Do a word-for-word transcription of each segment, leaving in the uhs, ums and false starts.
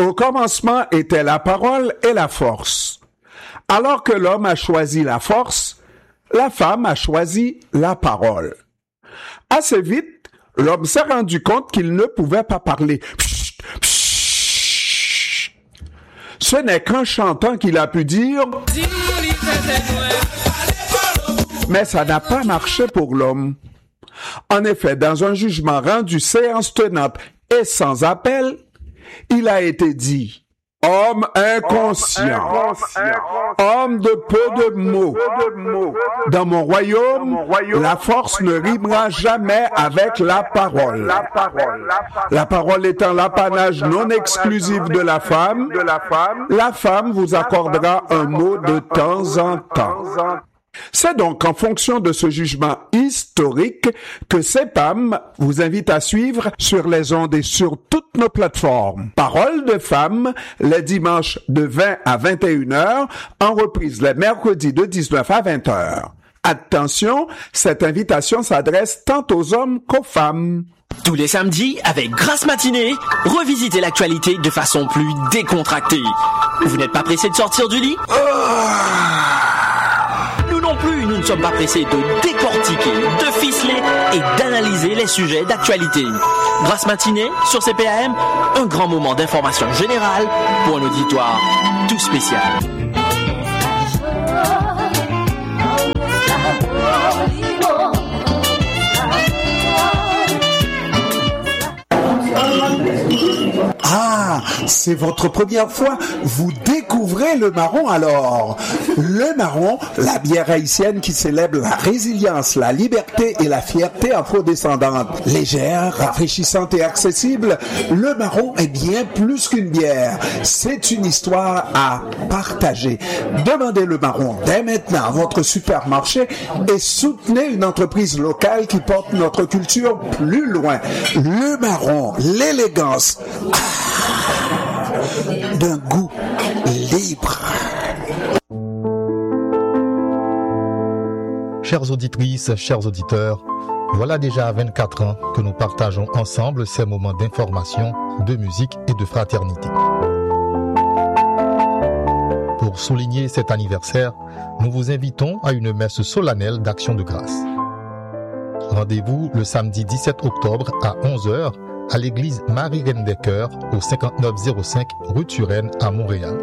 Au commencement était la parole et la force. Alors que l'homme a choisi la force, la femme a choisi la parole. Assez vite, l'homme s'est rendu compte qu'il ne pouvait pas parler. Psst, psst. Ce n'est qu'en chantant qu'il a pu dire « Mais ça n'a pas marché pour l'homme. » En effet, dans un jugement rendu séance tenante et sans appel, il a été dit « Homme inconscient, homme de peu de mots. Dans mon royaume, la force ne rimera jamais avec la parole. La parole étant l'apanage non exclusif de la femme, la femme vous accordera un mot de temps en temps. » C'est donc en fonction de ce jugement historique que C P A M vous invite à suivre sur les ondes et sur toutes nos plateformes. Parole de femme, les dimanches de vingt à vingt et une heures, en reprise les mercredis de dix-neuf à vingt heures. Attention, cette invitation s'adresse tant aux hommes qu'aux femmes. Tous les samedis, avec Grâce Matinée, revisitez l'actualité de façon plus décontractée. Vous n'êtes pas pressé de sortir du lit ? Nous non plus, nous ne sommes pas pressés de décortiquer, de ficeler et d'analyser les sujets d'actualité. Grâce Matinée, sur C P A M, un grand moment d'information générale pour un auditoire tout spécial. Ah, c'est votre première fois. Vous découvrez le marron alors. Le marron, la bière haïtienne qui célèbre la résilience, la liberté et la fierté afrodescendante. Légère, rafraîchissante et accessible, le marron est bien plus qu'une bière. C'est une histoire à partager. Demandez le marron dès maintenant à votre supermarché et soutenez une entreprise locale qui porte notre culture plus loin. Le marron, l'élégance. Ah, d'un goût libre. Chères auditrices, chers auditeurs, voilà déjà vingt-quatre ans que nous partageons ensemble ces moments d'information, de musique et de fraternité. Pour souligner cet anniversaire, nous vous invitons à une messe solennelle d'action de grâce. Rendez-vous le samedi dix-sept octobre à onze heures à l'église Marie-Reine des Cœurs au cinquante-neuf zéro cinq rue Turenne à Montréal.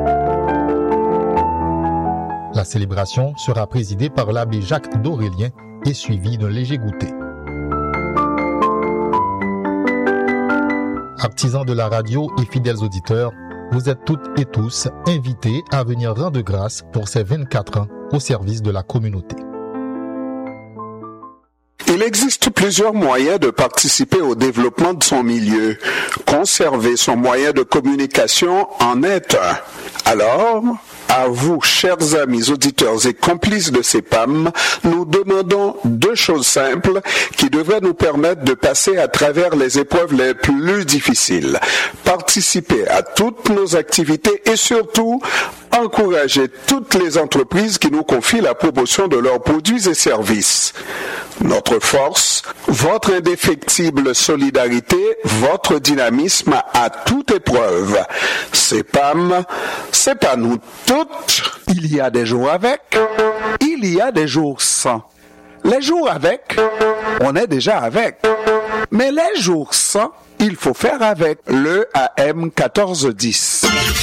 La célébration sera présidée par l'abbé Jacques d'Aurélien et suivie d'un léger goûter. Artisans de la radio et fidèles auditeurs, vous êtes toutes et tous invités à venir rendre grâce pour ces vingt-quatre ans au service de la communauté. Il existe plusieurs moyens de participer au développement de son milieu. Conserver son moyen de communication en est un. Alors, à vous, chers amis auditeurs et complices de C P A M, nous demandons deux choses simples qui devraient nous permettre de passer à travers les épreuves les plus difficiles. Participer à toutes nos activités et surtout, encourager toutes les entreprises qui nous confient la promotion de leurs produits et services. Notre force, votre indéfectible solidarité, votre dynamisme à toute épreuve. C P A M, c'est pas nous toutes. Il y a des jours avec, il y a des jours sans. Les jours avec, on est déjà avec. Mais les jours sans, il faut faire avec. Le A M quatorze dix.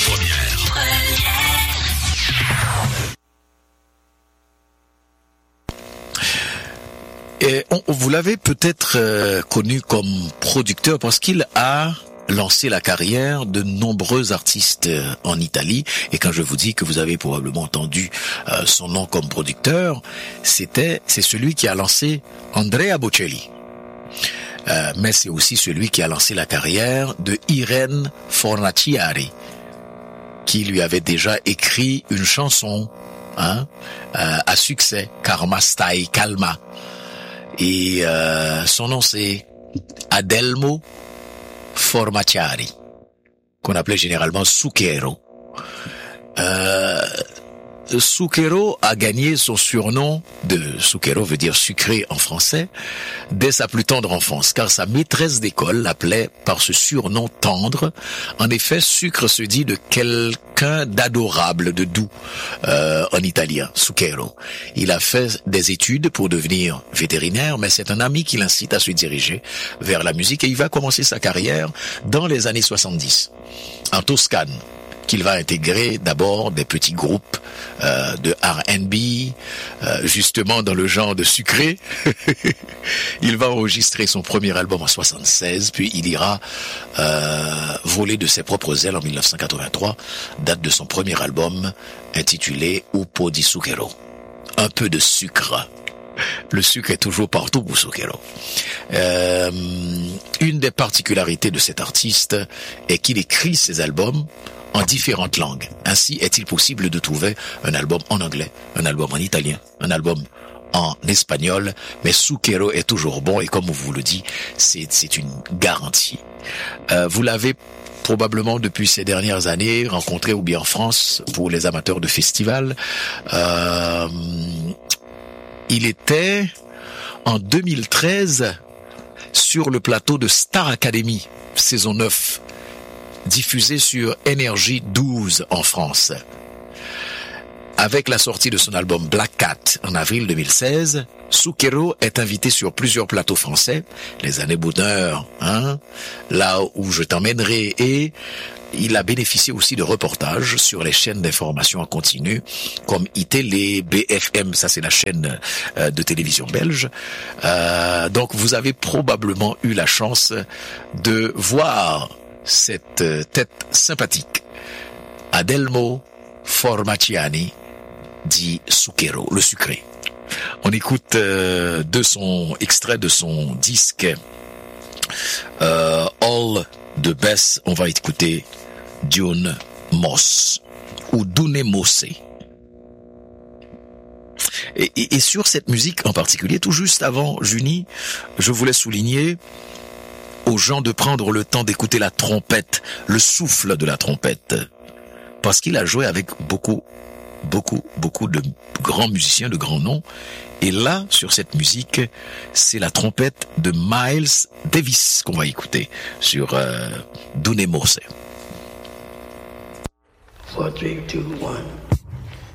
Et on, vous l'avez peut-être euh, connu comme producteur parce qu'il a lancé la carrière de nombreux artistes euh, en Italie. Et quand je vous dis que vous avez probablement entendu euh, son nom comme producteur, c'était c'est celui qui a lancé Andrea Bocelli. Euh, mais c'est aussi celui qui a lancé la carrière de Irene Fornaciari, qui lui avait déjà écrit une chanson hein, euh, à succès, Karma Stai Calma. Et euh, son nom c'est Adelmo Fornaciari, qu'on appelait généralement Zucchero. Euh, Zucchero a gagné son surnom de Zucchero veut dire sucré en français dès sa plus tendre enfance, car sa maîtresse d'école l'appelait par ce surnom tendre. En effet, sucre se dit de quelqu'un d'adorable, de doux euh, en italien, Zucchero. Il a fait des études pour devenir vétérinaire, mais c'est un ami qui l'incite à se diriger vers la musique et il va commencer sa carrière dans les années soixante-dix en Toscane, qu'il va intégrer d'abord des petits groupes euh, de R and B, euh, justement dans le genre de sucré. Il va enregistrer son premier album en soixante-seize, puis il ira euh, voler de ses propres ailes en mille neuf cent quatre-vingt-trois, date de son premier album intitulé Un po' di zucchero. Un peu de sucre. Le sucre est toujours partout pour Zucchero. Euh, une des particularités de cet artiste est qu'il écrit ses albums en différentes langues. Ainsi est-il possible de trouver un album en anglais, un album en italien, un album en espagnol, mais Zucchero est toujours bon et comme on vous le dit, c'est, c'est une garantie. Euh, vous l'avez probablement depuis ces dernières années rencontré ou bien en France pour les amateurs de festivals. Euh, il était en deux mille treize sur le plateau de Star Academy, saison neuf, diffusé sur Énergie douze en France. Avec la sortie de son album Black Cat en avril deux mille seize, Zucchero est invité sur plusieurs plateaux français, les années bonheur, hein, là où je t'emmènerai, et il a bénéficié aussi de reportages sur les chaînes d'information en continu, comme iTélé, B F M, ça c'est la chaîne euh, de télévision belge. Euh, donc vous avez probablement eu la chance de voir cette euh, tête sympathique. Adelmo Formaciani dit Zucchero, le sucré. On écoute euh, de son extrait de son disque euh, All the Best. On va écouter Dune Moss ou Dune Mosse. Et, et, et sur cette musique en particulier, tout juste avant Juni, je voulais souligner aux gens de prendre le temps d'écouter la trompette, le souffle de la trompette, parce qu'il a joué avec beaucoup, beaucoup, beaucoup de grands musiciens, de grands noms. Et là, sur cette musique, c'est la trompette de Miles Davis qu'on va écouter sur euh, Dune Mosse. four, three, two, one.